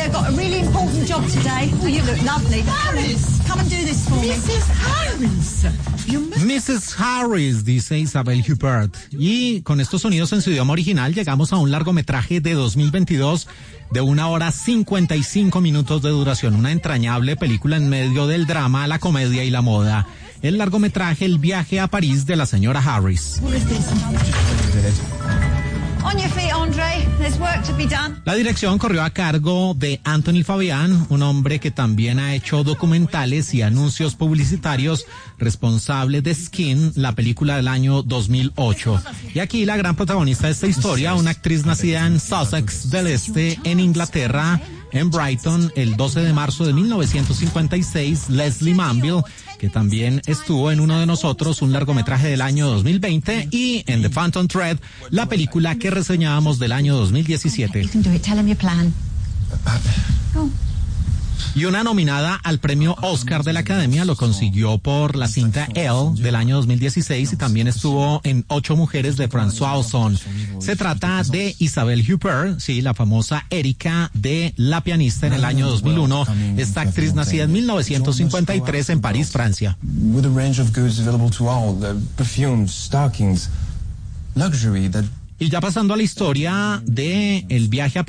I've got a really important job today. Oh, you look lovely. Harris, come and do this for me. Mrs. Harris. Mrs. Harris, dice Isabel Huppert. Y con estos sonidos en su idioma original llegamos a un largometraje de 2022 de 1 hora 55 minutos de duración. Una entrañable película en medio del drama, la comedia y la moda. El largometraje El viaje a París de la señora Harris. On your feet, Andre. There's work to be done. La dirección corrió a cargo de Anthony Fabian, un hombre que también ha hecho documentales y anuncios publicitarios, responsable de Skin, la película del año 2008. Y aquí la gran protagonista de esta historia, una actriz nacida en Sussex del Este, en Inglaterra, en Brighton, el 12 de marzo de 1956, Leslie Manville, que también estuvo en Uno de Nosotros, un largometraje del año 2020, y en The Phantom Thread, la película que reseñábamos del año 2017. Y una nominada al premio Oscar de la Academia lo consiguió por la cinta Elle del año 2016 y también estuvo en 8 mujeres de François Ozon. Se trata de Isabel Huppert, sí, la famosa Erika de La pianista en el año 2001. Esta actriz nacida en 1953 en París, Francia. With a range of goods available to all, perfumes, stockings, luxury that... Y ya pasando a la historia de el viaje a